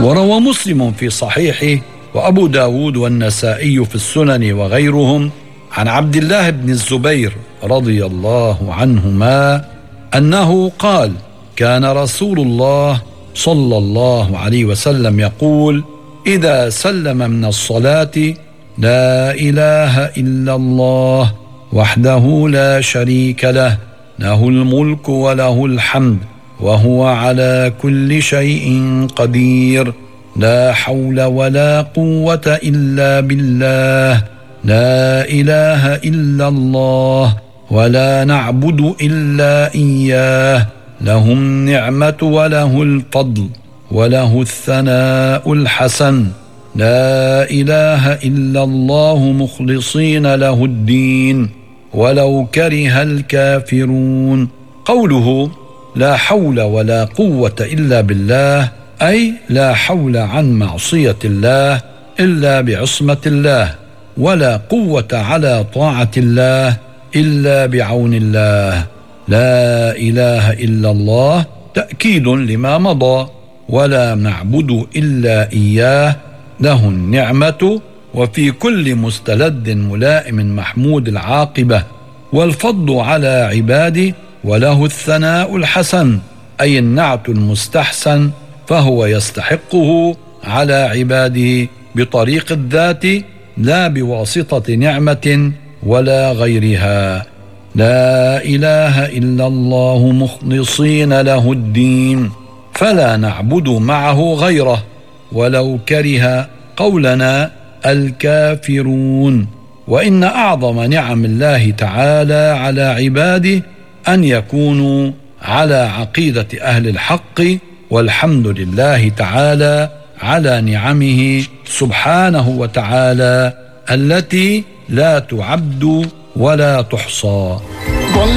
وروى مسلم في صحيحه وأبو داود والنسائي في السنن وغيرهم عن عبد الله بن الزبير رضي الله عنهما أنه قال: كان رسول الله صلى الله عليه وسلم يقول: إذا سلم من الصلاة: لا إله إلا الله وحده لا شريك له، له الملك وله الحمد وهو على كل شيء قدير، لا حول ولا قوة إلا بالله، لا إله إلا الله ولا نعبد إلا إياه، له النعمة وله الفضل وله الثناء الحسن، لا إله إلا الله مخلصين له الدين ولو كره الكافرون. قوله لا حول ولا قوة إلا بالله أي لا حول عن معصية الله إلا بعصمة الله، ولا قوة على طاعة الله إلا بعون الله. لا إله إلا الله تأكيد لما مضى، ولا نعبد إلا إياه، له النعمة وفي كل مستلد ملائم محمود العاقبة، والفضل على عباده، وله الثناء الحسن أي النعت المستحسن، فهو يستحقه على عباده بطريق الذات لا بواسطة نعمة ولا غيرها. لا إله إلا الله مخلصين له الدين، فلا نعبد معه غيره ولو كره قولنا الكافرون. وإن أعظم نعم الله تعالى على عباده أن يكونوا على عقيدة أهل الحق، والحمد لله تعالى على نعمه سبحانه وتعالى التي لا تعد ولا تحصى.